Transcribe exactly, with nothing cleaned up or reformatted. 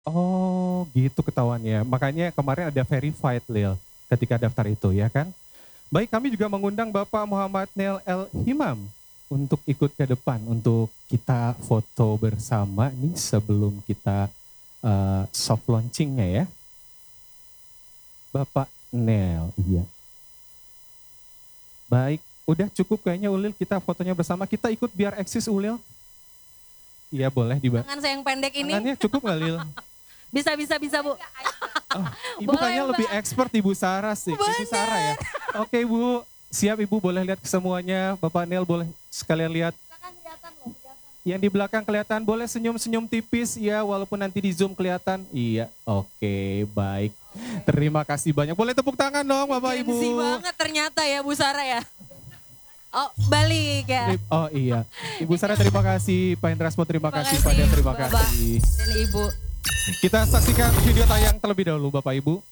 Oh gitu ketahuannya, makanya kemarin ada verified Lil, ketika daftar itu ya kan. Baik kami juga mengundang Bapak Muhammad Neil El Himam, untuk ikut ke depan, untuk kita foto bersama nih sebelum kita, eee, soft launching-nya ya. Bapak Neil, iya. Baik, udah cukup kayaknya Ulil kita fotonya bersama, kita ikut biar eksis Ulil. Iya boleh diba Tangan saya yang pendek ini. tangannya cukup nggak Lil? Bisa bisa bisa Bu. Oh, Ibu Boleh kayaknya lebih Mbak. expert Ibu Sarah sih, Ibu Sarah ya. Bener. Oke Ibu, siap Ibu boleh lihat semuanya, Bapak Neil boleh sekalian lihat. Belakang kelihatan loh, kelihatan. Yang di belakang kelihatan, boleh senyum-senyum tipis ya, walaupun nanti di zoom kelihatan. Iya, oke baik. Terima kasih banyak, boleh tepuk tangan dong Bapak Ibu. Gen Z banget ternyata ya Bu Sarah ya. Oh balik ya. Oh iya, Ibu Sarah terima kasih, Pak Hendrasmo terima, Terima kasih, kasih Pak Del terima Bapak kasih. dan Ibu. Kita saksikan video tayang terlebih dahulu Bapak Ibu.